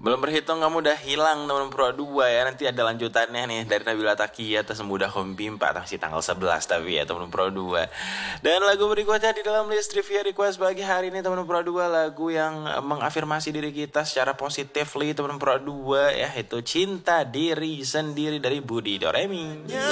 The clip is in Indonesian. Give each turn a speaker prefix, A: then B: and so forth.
A: Belum berhitung kamu udah hilang teman Pro 2 ya. Nanti ada lanjutannya nih dari Nabila Takia atas Semudah Hompimpa masih tanggal 11 tapi ya teman Pro 2. Dan lagu berikutnya di dalam list trivia request bagi hari ini teman Pro 2, lagu yang mengafirmasi diri kita secara positifly teman Pro 2 ya, itu Cinta Diri Sendiri dari Budi Doremi.